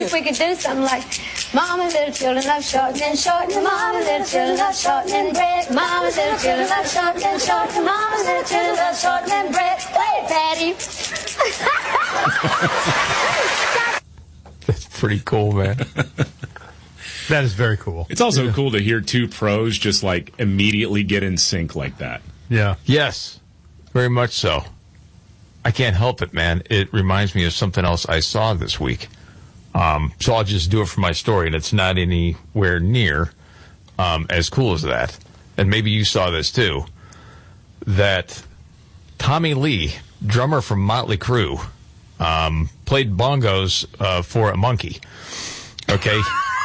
if we could do something like, Mama, little children love shortening, shortening. Mama, little children love shortening bread. Mama, little children love shortening, shortening. Mama, little children love shortening bread. Play it, Patty. That's pretty cool, man. That is very cool. It's also cool to hear two pros just like immediately get in sync like that. Yeah. Yes, very much so. I can't help it, man. It reminds me of something else I saw this week. So I'll just do it for my story, and it's not anywhere near as cool as that. And maybe you saw this too. That Tommy Lee, drummer from Motley Crue, played bongos for a monkey. Okay.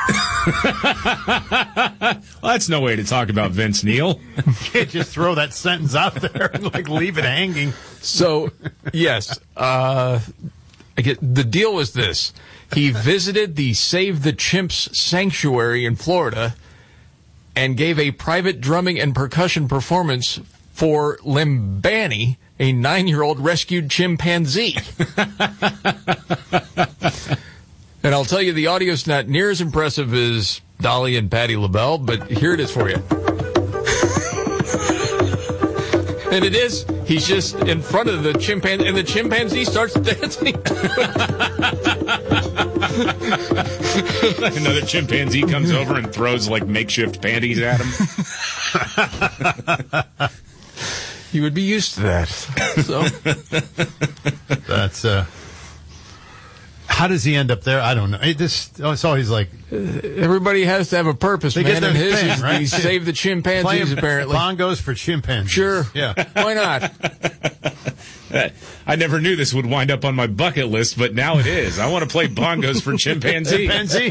Well, that's no way to talk about Vince Neil. You can't just throw that sentence out there and like leave it hanging. So, yes, the deal was this. He visited the Save the Chimps sanctuary in Florida and gave a private drumming and percussion performance for Limbani, a 9-year-old rescued chimpanzee. And I'll tell you, the audio's not near as impressive as Dolly and Patti LaBelle, but here it is for you. And it is. He's just in front of the chimpanzee, and the chimpanzee starts dancing. Another chimpanzee comes over and throws like makeshift panties at him. You would be used to that. So that's how does he end up there? I don't know. It's always like everybody has to have a purpose, man. And his thing, is right? he saved the chimpanzees, apparently. Bongos for chimpanzees. Sure. Yeah. Why not? I never knew this would wind up on my bucket list, but now it is. I want to play bongos for chimpanzees.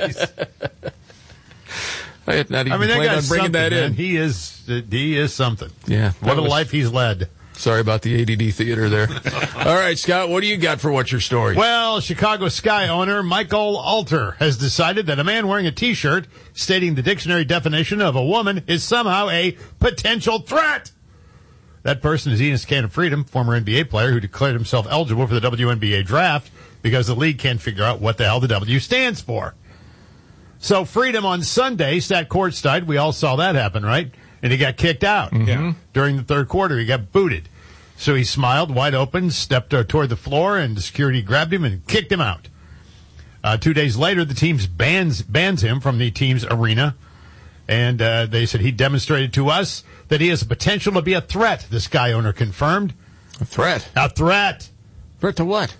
I had not even planned on bringing that in. He is something. Yeah. What a life he's led. Sorry about the ADD theater there. All right, Scott, what do you got for What's Your Story? Well, Chicago Sky owner Michael Alter has decided that a man wearing a T-shirt stating the dictionary definition of a woman is somehow a potential threat. That person is Enes Kanter Freedom, former NBA player who declared himself eligible for the WNBA draft because the league can't figure out what the hell the W stands for. So Freedom on Sunday sat courtside. We all saw that happen, right? And he got kicked out. Mm-hmm. During the third quarter. He got booted. So he smiled, wide open, stepped toward the floor, and the security grabbed him and kicked him out. 2 days later, the team bans him from the team's arena. And they said he demonstrated to us that he has the potential to be a threat, the Sky owner confirmed. A threat? A threat. Threat to what?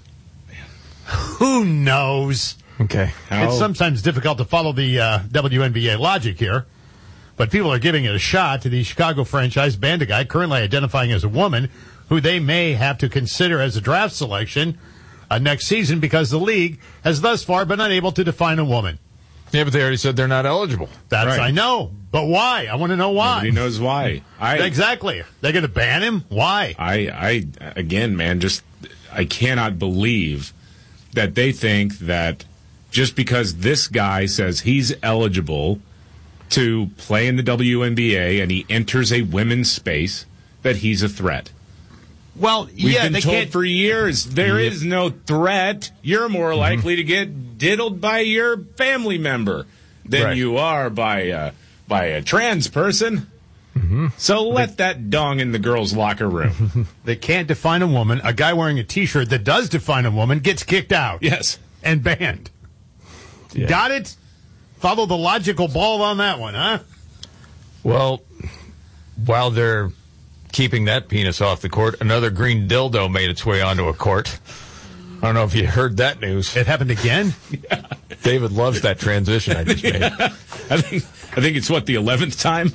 Who knows? Okay. It's sometimes difficult to follow the WNBA logic here. But people are giving it a shot to the Chicago franchise banned a guy currently identifying as a woman who they may have to consider as a draft selection next season because the league has thus far been unable to define a woman. Yeah, but they already said they're not eligible. That's right. I know. But why? I want to know why. Nobody knows why. Exactly. They're going to ban him? Why? Again, man, I cannot believe that they think that just because this guy says he's eligible to play in the WNBA and he enters a women's space, that he's a threat. Well, We've been told for years there is no threat. You're more likely to get diddled by your family member than you are by a trans person. Mm-hmm. So let that dong in the girls' locker room. They can't define a woman. A guy wearing a T-shirt that does define a woman gets kicked out. Yes. And banned. Yeah. Got it? Follow the logical ball on that one, huh? Well, while they're keeping that penis off the court, another green dildo made its way onto a court. I don't know if you heard that news. It happened again? Yeah. David loves that transition I just made. I think it's, the 11th time?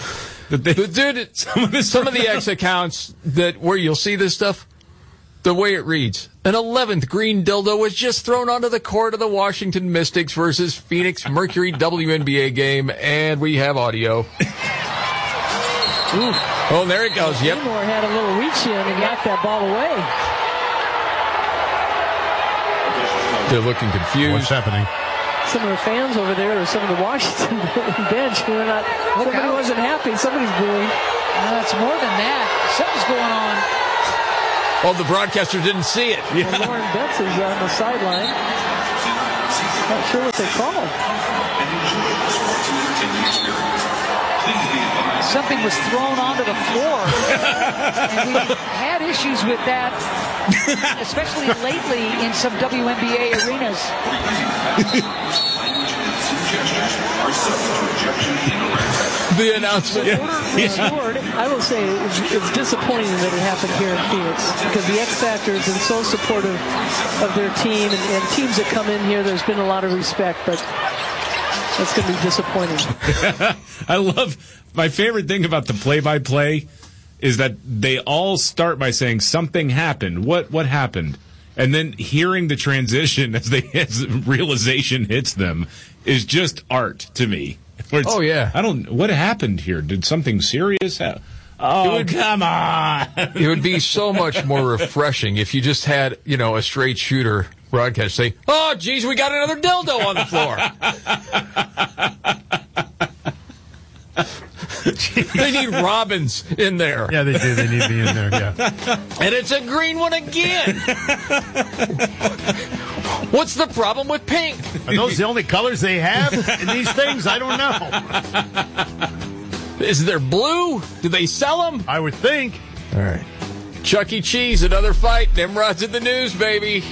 Dude, some of the X accounts where you'll see this stuff, the way it reads, an 11th green dildo was just thrown onto the court of the Washington Mystics versus Phoenix Mercury WNBA game, and we have audio. Ooh. Oh, there it goes. Yep. Seymour had a little reach in and knocked that ball away. They're looking confused. What's happening? Some of the fans over there, or some of the Washington bench, somebody wasn't happy. Somebody's booing. No, it's more than that. Something's going on. Oh, the broadcaster didn't see it. Yeah. Lauren Betts is on the sideline. Not sure what they called. Something was thrown onto the floor. And we had issues with that, especially lately in some WNBA arenas. The announcement. Restored. I will say it's disappointing that it happened here in Phoenix because the X Factor has been so supportive of their team and teams that come in here, there's been a lot of respect, but that's going to be disappointing. I love, my favorite thing about the play-by-play is that they all start by saying something happened. What happened? And then hearing the transition as realization hits them is just art to me. Oh, yeah. What happened here? Did something serious happen? Oh, come on. It would be so much more refreshing if you just had, a straight shooter broadcast say, "Oh, geez, we got another dildo on the floor." They need Robins in there. Yeah, they do. They need to be in there, yeah. And it's a green one again. What's the problem with pink? Are those the only colors they have in these things? I don't know. Is there blue? Do they sell them? I would think. All right. Chuck E. Cheese, another fight. Nimrod's in the news, baby.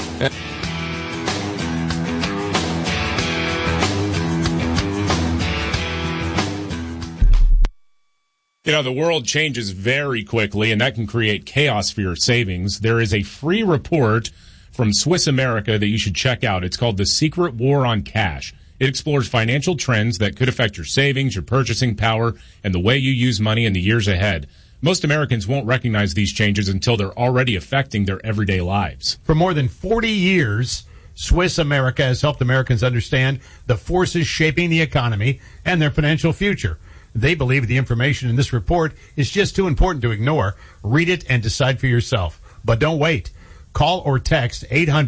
The world changes very quickly, and that can create chaos for your savings. There is a free report from Swiss America that you should check out. It's called The Secret War on Cash. It explores financial trends that could affect your savings, your purchasing power, and the way you use money in the years ahead. Most Americans won't recognize these changes until they're already affecting their everyday lives. For more than 40 years, Swiss America has helped Americans understand the forces shaping the economy and their financial future. They believe the information in this report is just too important to ignore. Read it and decide for yourself. But don't wait. Call or text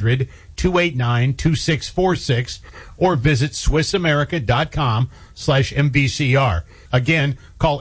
800-289-2646 or visit SwissAmerica.com/MBCR. Again, call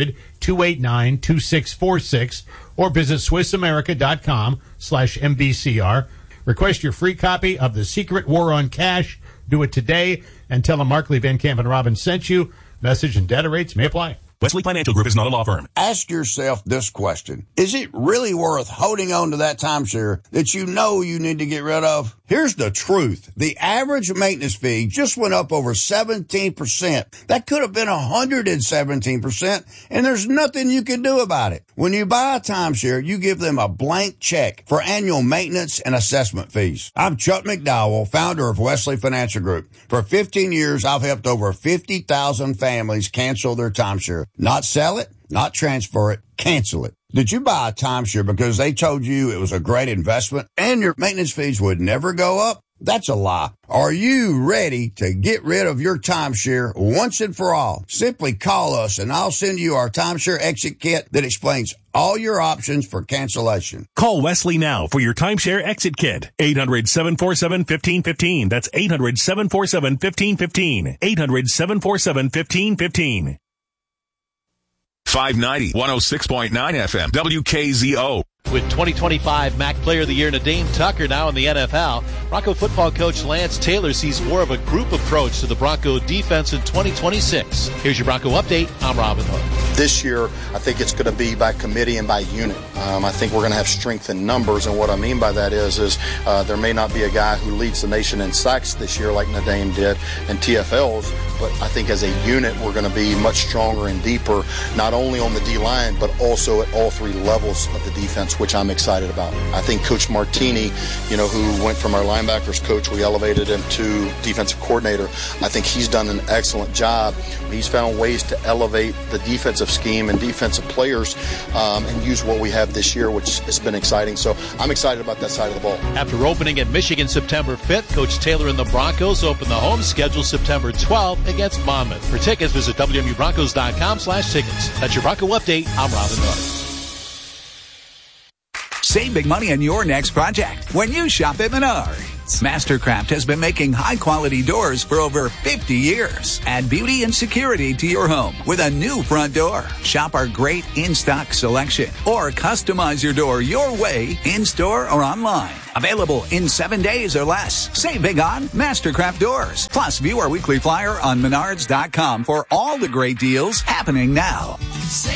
800-289-2646 or visit SwissAmerica.com/MBCR. Request your free copy of The Secret War on Cash. Do it today and tell them Markley, Van Camp, and Robin sent you. Message and data rates may apply. Wesley Financial Group is not a law firm. Ask yourself this question. Is it really worth holding on to that timeshare that you know you need to get rid of? Here's the truth. The average maintenance fee just went up over 17%. That could have been 117%, and there's nothing you can do about it. When you buy a timeshare, you give them a blank check for annual maintenance and assessment fees. I'm Chuck McDowell, founder of Wesley Financial Group. For 15 years, I've helped over 50,000 families cancel their timeshare. Not sell it, not transfer it, cancel it. Did you buy a timeshare because they told you it was a great investment and your maintenance fees would never go up? That's a lie. Are you ready to get rid of your timeshare once and for all? Simply call us and I'll send you our timeshare exit kit that explains all your options for cancellation. Call Wesley now for your timeshare exit kit. 800-747-1515. That's 800-747-1515. 800-747-1515. 590, 106.9 FM, WKZO. With 2025 MAC Player of the Year Nadeem Tucker now in the NFL, Bronco football coach Lance Taylor sees more of a group approach to the Bronco defense in 2026. Here's your Bronco update. I'm Robin Hood. This year, I think it's going to be by committee and by unit. I think we're going to have strength in numbers, and what I mean by that is there may not be a guy who leads the nation in sacks this year like Nadeem did and TFLs, but I think as a unit we're going to be much stronger and deeper, not only on the D-line, but also at all three levels of the defense, which I'm excited about. I think Coach Martini, who went from our linebackers coach, we elevated him to defensive coordinator. I think he's done an excellent job. He's found ways to elevate the defensive scheme and defensive players and use what we have this year, which has been exciting. So I'm excited about that side of the ball. After opening at Michigan September 5th, Coach Taylor and the Broncos open the home schedule September 12th against Monmouth. For tickets, visit WMUBroncos.com/tickets. That's your Bronco update. I'm Robin Hood. Save big money on your next project when you shop at Menards. Mastercraft has been making high-quality doors for over 50 years. Add beauty and security to your home with a new front door. Shop our great in-stock selection or customize your door your way in-store or online. Available in 7 days or less. Save big on Mastercraft doors. Plus, view our weekly flyer on Menards.com for all the great deals happening now.